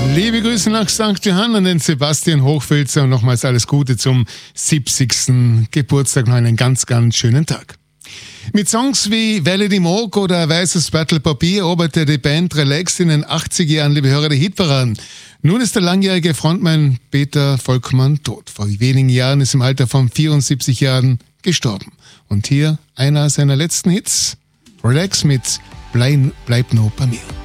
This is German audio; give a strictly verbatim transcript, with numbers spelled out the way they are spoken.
Liebe Grüße nach Sankt Johann an den Sebastian Hochfilzer und nochmals alles Gute zum siebzigsten Geburtstag. Noch einen ganz, ganz schönen Tag. Mit Songs wie Welle die Moog oder Weißes Battle Papier eroberte die Band Relax in den achtziger Jahren, liebe Hörer, der Hitparaden. Nun ist der langjährige Frontmann Peter Volkmann tot. Vor wenigen Jahren ist im Alter von vierundsiebzig Jahren gestorben. Und hier einer seiner letzten Hits, Relax mit Bleib, bleib nur bei mir.